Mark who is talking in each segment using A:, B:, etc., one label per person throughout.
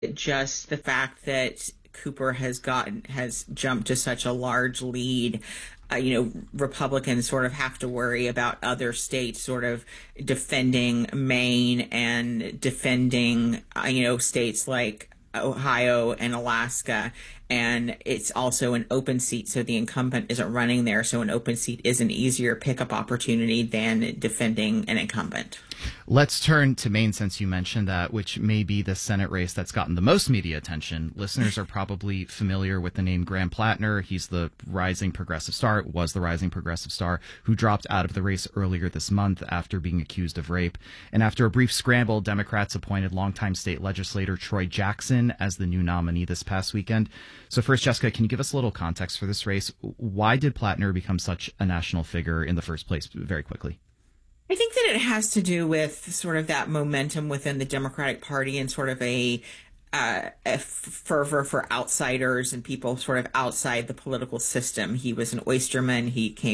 A: just the fact that Cooper has jumped to such a large lead. Republicans sort of have to worry about other states sort of defending Maine and defending, states like Ohio and Alaska. And it's also an open seat, so the incumbent isn't running there. So an open seat is an easier pickup opportunity than defending an incumbent.
B: Let's turn to Maine, since you mentioned that, which may be the Senate race that's gotten the most media attention. Listeners are probably familiar with the name Graham Plattner. He's the rising progressive star, was the rising progressive star, who dropped out of the race earlier this month after being accused of rape. And after a brief scramble, Democrats appointed longtime state legislator Troy Jackson as the new nominee this past weekend. So first, Jessica, can you give us a little context for this race? Why did Plattner become such a national figure in the first place, very quickly?
A: I think that it has to do with sort of that momentum within the Democratic Party and sort of a fervor for outsiders and people sort of outside the political system. He was an oysterman.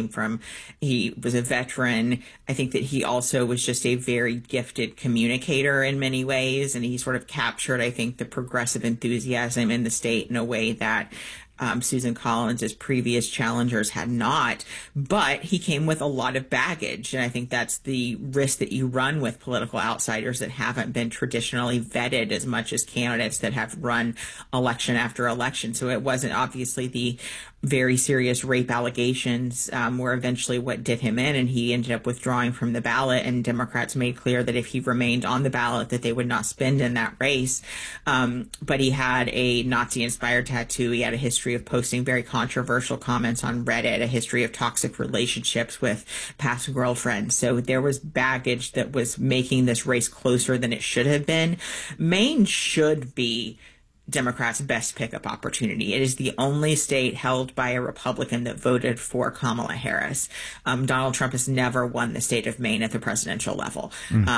A: He was a veteran. I think that he also was just a very gifted communicator in many ways. And he sort of captured, I think, the progressive enthusiasm in the state in a way that Susan Collins' previous challengers had not, but he came with a lot of baggage. And I think that's the risk that you run with political outsiders that haven't been traditionally vetted as much as candidates that have run election after election. So it wasn't obviously the very serious rape allegations were eventually what did him in, and he ended up withdrawing from the ballot. And Democrats made clear that if he remained on the ballot, that they would not spend in that race. But he had a Nazi-inspired tattoo. He had a history of posting very controversial comments on Reddit, a history of toxic relationships with past girlfriends. So there was baggage that was making this race closer than it should have been. Maine should be Democrats' best pickup opportunity. It is the only state held by a Republican that voted for Kamala Harris. Donald Trump has never won the state of Maine at the presidential level.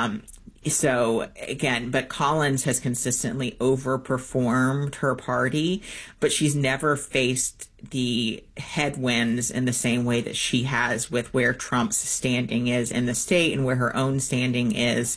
A: So again, but Collins has consistently overperformed her party, but she's never faced the headwinds in the same way that she has with where Trump's standing is in the state and where her own standing is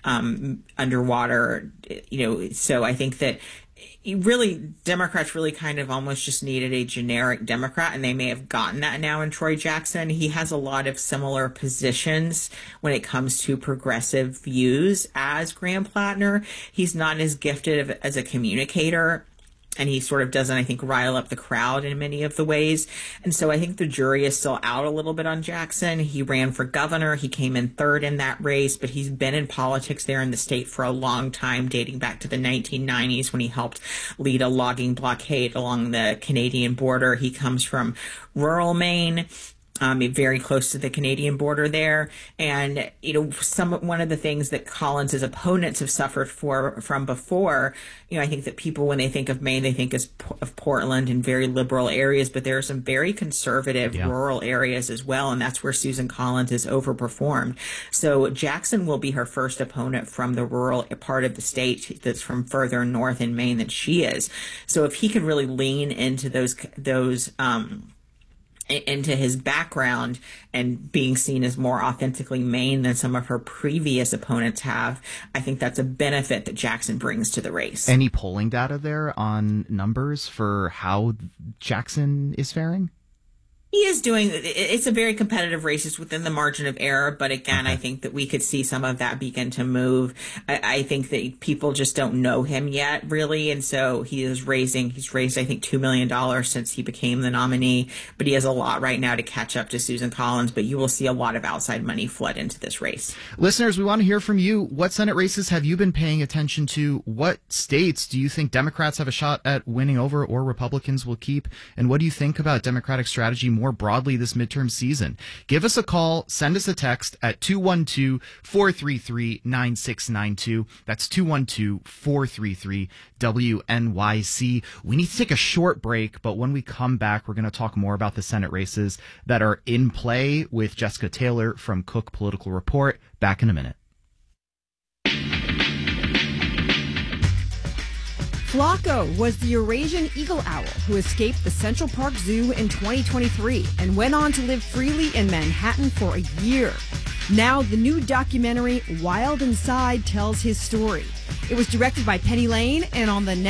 A: underwater. So I think that Democrats really kind of almost just needed a generic Democrat, and they may have gotten that now in Troy Jackson. He has a lot of similar positions when it comes to progressive views as Graham Plattner. He's not as gifted as a communicator, and he sort of doesn't, I think, rile up the crowd in many of the ways. And so I think the jury is still out a little bit on Jackson. He ran for governor. He came in third in that race, but he's been in politics there in the state for a long time, dating back to the 1990s when he helped lead a logging blockade along the Canadian border. He comes from rural Maine, very close to the Canadian border there. And, one of the things that Collins' opponents have suffered from before, I think that people, when they think of Maine, they think of Portland and very liberal areas, but there are some very conservative rural areas as well. And that's where Susan Collins has overperformed. So Jackson will be her first opponent from the rural part of the state that's from further north in Maine than she is. So if he could really lean into those into his background and being seen as more authentically Maine than some of her previous opponents have, I think that's a benefit that Jackson brings to the race.
B: Any polling data there on numbers for how Jackson is faring?
A: He is doing, it's a very competitive race. It's within the margin of error. But again, I think that we could see some of that begin to move. I think that people just don't know him yet, really. And so he's raised, I think, $2 million since he became the nominee. But he has a lot right now to catch up to Susan Collins. But you will see a lot of outside money flood into this race.
B: Listeners, we want to hear from you. What Senate races have you been paying attention to? What states do you think Democrats have a shot at winning over or Republicans will keep? And what do you think about Democratic strategy more broadly this midterm season? Give us a call, send us a text at 212-433-9692. That's 212-433-WNYC. We need to take a short break, but when we come back, we're going to talk more about the Senate races that are in play with Jessica Taylor from Cook Political Report. Back in a minute.
C: Flaco was the Eurasian eagle owl who escaped the Central Park Zoo in 2023 and went on to live freely in Manhattan for a year. Now, the new documentary, Wild Inside, tells his story. It was directed by Penny Lane, and on the